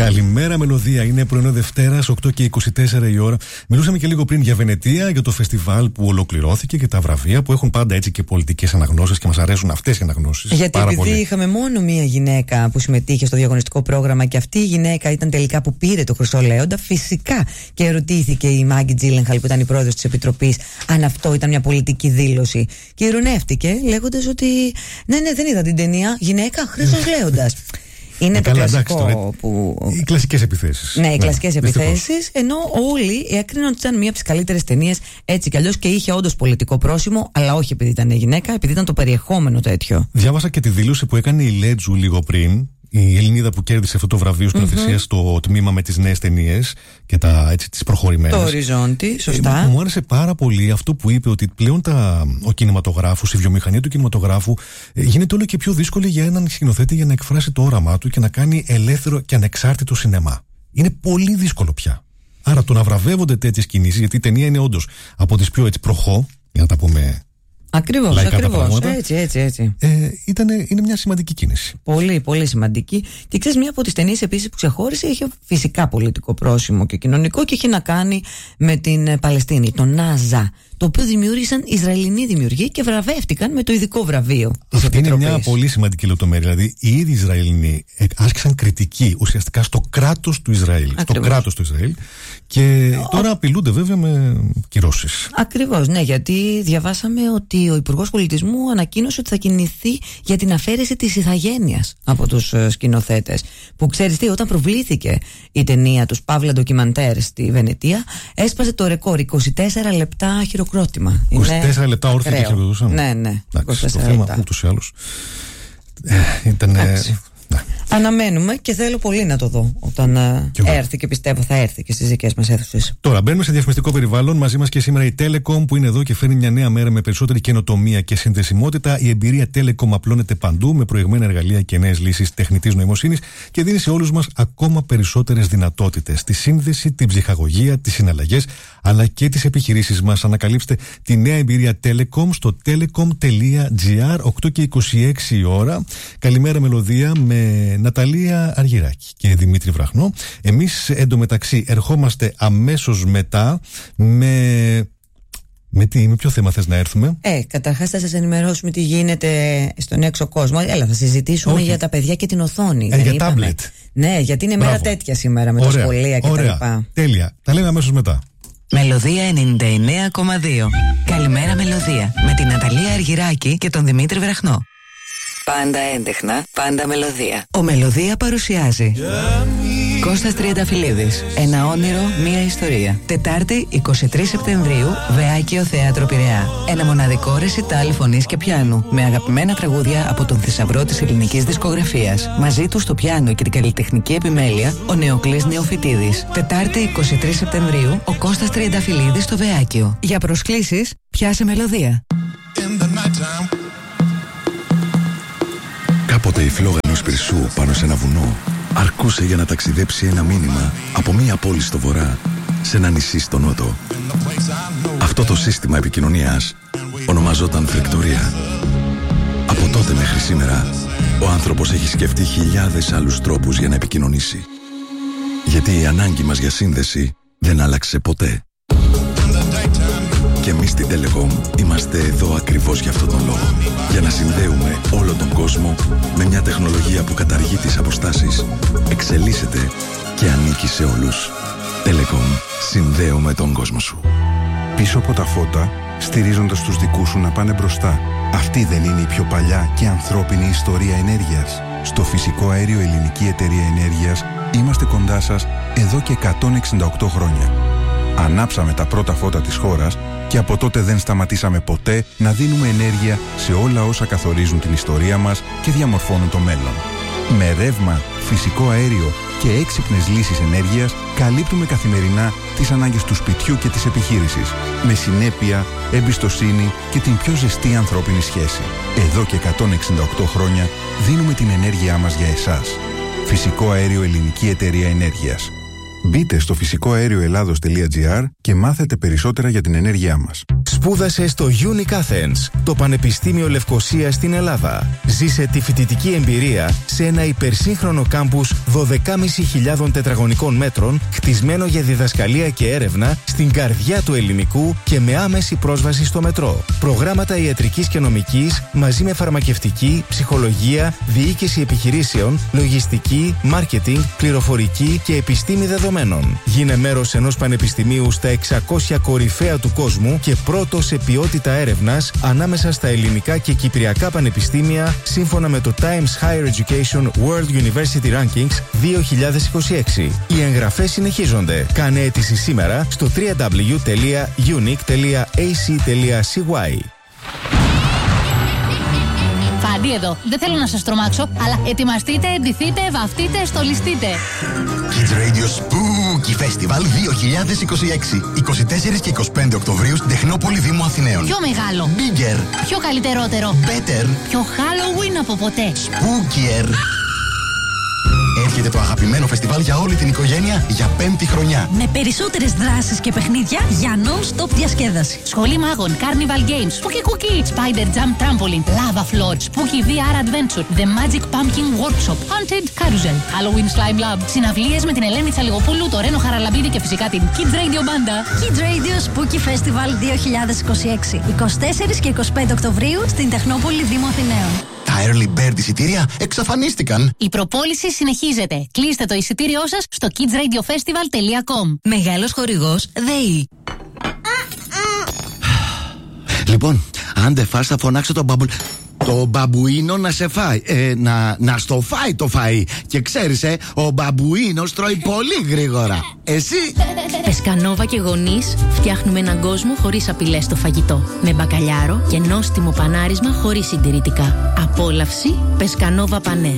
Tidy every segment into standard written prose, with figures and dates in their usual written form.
Καλημέρα, Μελωδία. Είναι πρωινό Δευτέρας, 8 και 24 η ώρα. Μιλούσαμε και λίγο πριν για Βενετία, για το φεστιβάλ που ολοκληρώθηκε και τα βραβεία που έχουν πάντα έτσι και πολιτικές αναγνώσεις και μας αρέσουν αυτές οι αναγνώσεις. Γιατί πάρα επειδή πολύ. είχαμε μόνο μία γυναίκα που συμμετείχε στο διαγωνιστικό πρόγραμμα και αυτή η γυναίκα ήταν τελικά που πήρε το Χρυσό Λέοντα, φυσικά και ερωτήθηκε η Μάγκη Τζίλενχαλ, που ήταν η πρόεδρος της Επιτροπής, αν αυτό ήταν μια πολιτική δήλωση. Και ειρωνεύτηκε λέγοντας ότι ναι, δεν είδα την ταινία. Γυναίκα, Χρυσός Λέοντας. Είναι το κλασικό που... Οι κλασικές επιθέσεις. Ναι, οι κλασικές επιθέσεις. Ενώ όλοι έκριναν ότι ήταν μία από τις καλύτερες ταινίες έτσι κι αλλιώς και είχε όντως πολιτικό πρόσημο, αλλά όχι επειδή ήταν γυναίκα, επειδή ήταν το περιεχόμενο τέτοιο. Διάβασα και τη δήλωση που έκανε η Λέτζου λίγο πριν. Η Ελληνίδα που κέρδισε αυτό το βραβείο σκηνοθεσία στο τμήμα με τις νέες ταινίες και τις προχωρημένες. Το οριζόντι, σωστά. Μου άρεσε πάρα πολύ αυτό που είπε, ότι πλέον ο κινηματογράφος, η βιομηχανία του κινηματογράφου γίνεται όλο και πιο δύσκολη για έναν σκηνοθέτη για να εκφράσει το όραμά του και να κάνει ελεύθερο και ανεξάρτητο σινεμά. Είναι πολύ δύσκολο πια. Άρα το να βραβεύονται τέτοιες κινήσεις, γιατί η ταινία είναι όντως από τις πιο προχώ, για να τα πούμε. Ακριβώς. Έτσι. Είναι μια σημαντική κίνηση. Πολύ, πολύ σημαντική. Και ξέρεις, μια από τις ταινίες επίσης που ξεχώρισε είχε φυσικά πολιτικό πρόσημο και κοινωνικό και είχε να κάνει με την Παλαιστίνη, το Νάζα, το οποίο δημιούργησαν Ισραηλινοί δημιουργοί και βραβεύτηκαν με το ειδικό βραβείο της Επιτροπής. Είναι μια πολύ σημαντική λεπτομέρεια. Δηλαδή, οι ίδιοι Ισραηλινοί άσκησαν κριτική ουσιαστικά στο κράτος του Ισραήλ. Ακριβώς. Στο κράτος του Ισραήλ. Και τώρα απειλούνται βέβαια με κυρώσεις. Ακριβώς, ναι, γιατί διαβάσαμε ότι ο Υπουργός Πολιτισμού ανακοίνωσε ότι θα κινηθεί για την αφαίρεση της ηθαγένειας από τους σκηνοθέτες. Που ξέρεις τι, όταν προβλήθηκε η ταινία τους Παύλα Ντοκιμαντέρ στη Βενετία, έσπασε το ρεκόρ 24 λεπτά χειροκρότημα. 24 λεπτά όρθια και χειροκροτούσαν. Ναι. Το θέμα ούτως ή άλλως ήταν. Αναμένουμε και θέλω πολύ να το δω όταν έρθει, και πιστεύω θα έρθει και στις δικές μας αίθουσες. Τώρα μπαίνουμε σε διαφημιστικό περιβάλλον. Μαζί μας και σήμερα η Telecom, που είναι εδώ και φέρνει μια νέα μέρα με περισσότερη καινοτομία και συνδεσιμότητα. Η εμπειρία Telecom απλώνεται παντού με προηγμένα εργαλεία και νέες λύσεις τεχνητής νοημοσύνης και δίνει σε όλους μας ακόμα περισσότερες δυνατότητες. Τη σύνδεση, την ψυχαγωγία, τις συναλλαγές αλλά και τις επιχειρήσεις μας. Ανακαλύψτε τη νέα εμπειρία Telecom στο telecom.gr, 8 και 26 η ώρα. Καλημέρα, Μελωδία, με Ναταλία Αργυράκη και Δημήτρη Βραχνό. Εμείς εντωμεταξύ ερχόμαστε αμέσως μετά με ποιο θέμα θες να έρθουμε? Καταρχάς θα σας ενημερώσουμε τι γίνεται στον έξω κόσμο. Έλα, θα συζητήσουμε για τα παιδιά και την οθόνη. Για τάμπλετ. Ναι, γιατί είναι μέρα τέτοια σήμερα με τα σχολεία κτλ. Τέλεια. Τα λέμε αμέσως μετά. Μελωδία 99,2. Καλημέρα, Μελωδία, με την Ναταλία Αργυράκη και τον Δημήτρη Βραχνό. Πάντα έντεχνα, πάντα μελωδία. Ο Μελωδία παρουσιάζει Κώστας Τριανταφυλλίδης. Ένα όνειρο, μία ιστορία. Τετάρτη 23 Σεπτεμβρίου, Βεάκιο Θέατρο Πειραιά. Ένα μοναδικό ρεσιτάλ φωνής και πιάνου, με αγαπημένα τραγούδια από τον θησαυρό της ελληνικής δισκογραφίας. Μαζί του στο πιάνο και την καλλιτεχνική επιμέλεια, ο Νεοκλής Νεοφυτίδης. Τετάρτη 23 Σεπτεμβρίου, ο Κώστας Τριανταφυλλίδης στο Βεάκιο. Για προσκλήσεις, πιάσε Μελωδία. Κάποτε η φλόγα ενός πυρσού πάνω σε ένα βουνό αρκούσε για να ταξιδέψει ένα μήνυμα από μία πόλη στο βορρά σε ένα νησί στο νότο. Αυτό το σύστημα επικοινωνίας ονομαζόταν φρεκτορία. Από τότε μέχρι σήμερα ο άνθρωπος έχει σκεφτεί χιλιάδες άλλους τρόπους για να επικοινωνήσει. Γιατί η ανάγκη μας για σύνδεση δεν άλλαξε ποτέ. Και εμείς στην Telecom είμαστε εδώ ακριβώς για αυτόν τον λόγο. Για να συνδέουμε όλο τον κόσμο με μια τεχνολογία που καταργεί τις αποστάσεις, εξελίσσεται και ανήκει σε όλους. Telecom. Συνδέουμε τον κόσμο σου. Πίσω από τα φώτα, στηρίζοντας τους δικούς σου να πάνε μπροστά. Αυτή δεν είναι η πιο παλιά και ανθρώπινη ιστορία ενέργειας? Στο Φυσικό Αέριο Ελληνική Εταιρεία Ενέργειας είμαστε κοντά σας εδώ και 168 χρόνια. Ανάψαμε τα πρώτα φώτα της χώρας και από τότε δεν σταματήσαμε ποτέ να δίνουμε ενέργεια σε όλα όσα καθορίζουν την ιστορία μας και διαμορφώνουν το μέλλον. Με ρεύμα, φυσικό αέριο και έξυπνες λύσεις ενέργειας καλύπτουμε καθημερινά τις ανάγκες του σπιτιού και της επιχείρησης. Με συνέπεια, εμπιστοσύνη και την πιο ζεστή ανθρώπινη σχέση. Εδώ και 168 χρόνια δίνουμε την ενέργειά μας για εσάς. Φυσικό Αέριο Ελληνική Εταιρεία Ενέργειας. Μπείτε στο φυσικοαέρioελλάδος.gr και μάθετε περισσότερα για την ενέργειά μας. Σπούδασε στο Unique Athens, το Πανεπιστήμιο Λευκωσίας στην Ελλάδα. Ζήσε τη φοιτητική εμπειρία σε ένα υπερσύγχρονο κάμπους 12.500 τετραγωνικών μέτρων, χτισμένο για διδασκαλία και έρευνα στην καρδιά του ελληνικού και με άμεση πρόσβαση στο μετρό. Προγράμματα ιατρικής και νομικής μαζί με φαρμακευτική, ψυχολογία, διοίκηση επιχειρήσεων, λογιστική, μάρκετινγκ, πληροφορική και επιστήμη δεδομένων. Γίνε μέρος ενός πανεπιστημίου στα 600 κορυφαία του κόσμου και πρώτο σε ποιότητα έρευνας ανάμεσα στα ελληνικά και κυπριακά πανεπιστήμια σύμφωνα με το Times Higher Education World University Rankings 2026. Οι εγγραφές συνεχίζονται. Κάνε αίτηση σήμερα στο www.unique.ac.cy. Φάντι εδώ. Δεν θέλω να σας τρομάξω, αλλά ετοιμαστείτε, ντυθείτε, βαφτείτε, στολιστείτε. Kids Radio Spooky Festival 2026. 24 και 25 Οκτωβρίου στην Τεχνόπολη Δήμου Αθηναίων. Πιο μεγάλο. Bigger. Πιο καλυτερότερο. Better. Πιο Halloween από ποτέ. Spookier. Έρχεται το αγαπημένο φεστιβάλ για όλη την οικογένεια για 5η χρονιά. Με περισσότερες δράσεις και παιχνίδια για non-stop διασκέδαση. Σχολή μάγων, Carnival Games, Spooky Cookie, Spider Jump Trampoline, Lava Floor, Spooky VR Adventure, The Magic Pumpkin Workshop, Haunted Carousel, Halloween Slime Lab, συναυλίες με την Ελένη Τσαλιγοπούλου, το Ρένο Χαραλαμπίδη και φυσικά την Kids Radio Banda. Kids Radio Spooky Festival 2026. 24 και 25 Οκτωβρίου στην Τεχνόπολη Δήμου Αθηναίων. Τα early bird εισιτήρια εξαφανίστηκαν. Η προπόληση συνεχίζεται. Κλείστε το εισιτήριό σας στο kidsradiofestival.com. Μεγάλος χορηγός ΔΕΗ. Λοιπόν, αν δεν φας θα φωνάξω τον το μπαμπουίνο να σε φάει. Να στο φάει το φαΐ. Και ξέρεις, ο μπαμπουίνος τρώει πολύ γρήγορα. Εσύ? Πεσκανόβα και γονείς φτιάχνουμε έναν κόσμο χωρίς απειλές στο φαγητό. Με μπακαλιάρο και νόστιμο πανάρισμα χωρίς συντηρητικά. Απόλαυση Πεσκανόβα Πανέ.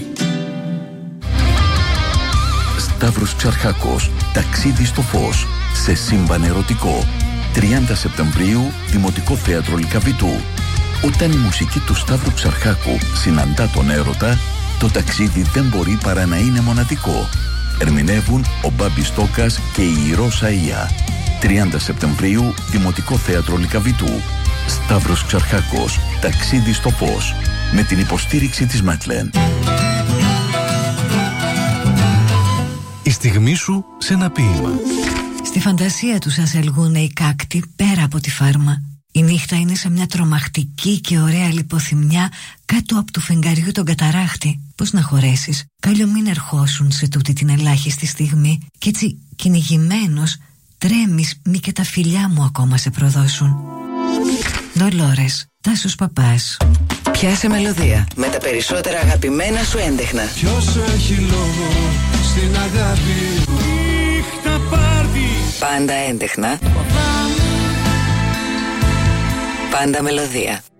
Σταύρος Ξαρχάκος, ταξίδι στο φως, σε σύμπαν ερωτικό. 30 Σεπτεμβρίου, Δημοτικό Θέατρο Λυκαβητού. Όταν η μουσική του Σταύρου Ξαρχάκου συναντά τον έρωτα, το ταξίδι δεν μπορεί παρά να είναι μοναδικό. Ερμηνεύουν ο Μπάμπης Στόκας και η Ρώσα Ία. 30 Σεπτεμβρίου, Δημοτικό Θέατρο Λυκαβητού. Σταύρος Ξαρχάκος, ταξίδι στο φως, με την υποστήριξη της Μέτλεν. Η στιγμή σου σε ένα ποίημα. Στη φαντασία του σας ελγούνε οι κάκτοι πέρα από τη φάρμα. Η νύχτα είναι σε μια τρομακτική και ωραία λιποθυμιά κάτω από του φεγγαριού τον καταράχτη. Πώς να χωρέσεις, κάλλιο μην ερχόσουν σε τούτη την ελάχιστη στιγμή. Κι έτσι κυνηγημένος τρέμεις μη και τα φιλιά μου ακόμα σε προδώσουν. Ντολόρες, Τάσος Παπάς. Πιάσε μελωδία με τα περισσότερα αγαπημένα σου έντεχνα. Ποιος έχει λόγο στην αγάπη, νύχτα πάρτι. Πάντα έντεχνα, πάντα μελωδία.